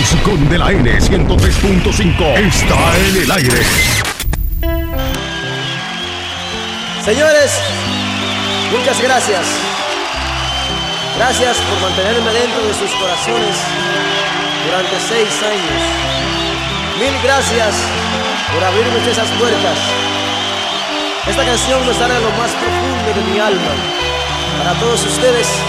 musicón de la N103.5 está en el aire. Señores, muchas gracias. Gracias por mantenerme dentro de sus corazones durante 6 años. Mil gracias por abrirme esas puertas. Esta canción me sale a lo más profundo de mi alma. Para todos ustedes.